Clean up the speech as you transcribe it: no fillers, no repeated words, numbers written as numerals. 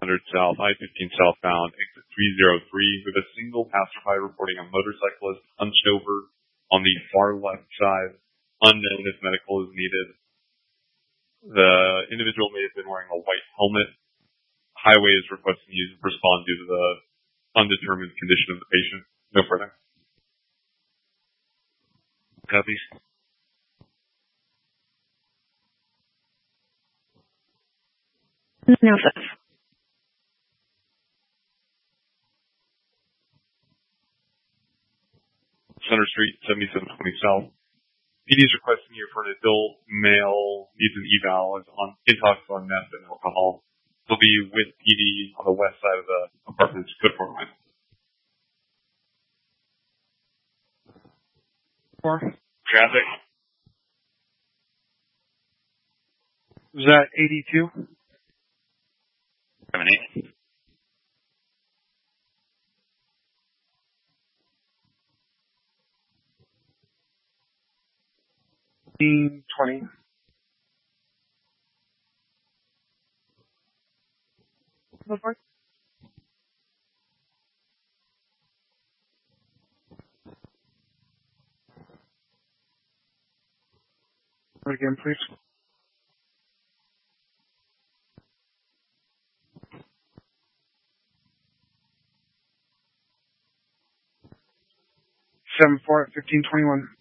South, I-15 southbound, exit 303, with a single passerby reporting a motorcyclist hunched over on the far left side, unknown if medical is needed. The individual may have been wearing a white helmet. Highway is requesting you to respond due to the undetermined condition of the patient. No further. Copies. No, sir. Center Street, 7720 South. PD is requesting you for an adult male, needs an eval, is on intox on meth and alcohol. He'll be with PD on the west side of the apartment's good for line. 4. Traffic. Was that 82? 7-8. $20. Before? Again, please. Seven 4 at 1521.